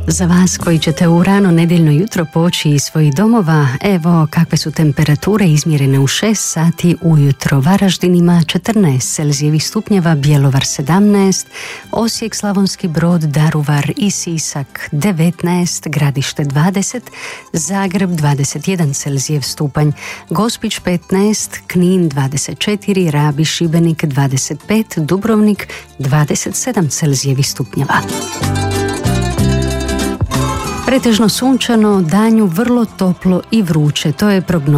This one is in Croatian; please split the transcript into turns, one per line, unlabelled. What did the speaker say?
Za vas koji ćete u rano nedjeljno jutro poći iz svojih domova, evo kakve su temperature izmjerene u 6 sati ujutro. Varaždin ima 14 celzijevih stupnjeva, Bjelovar 17, Osijek, Slavonski Brod, Daruvar i Sisak 19, Gradište 20, Zagreb 21 celzijev stupanj, Gospić 15, Knin 24, Rab i Šibenik 25, Dubrovnik 27 celzijevih stupnjeva. Pretežno sunčano, danju vrlo toplo i vruće, to je prognoza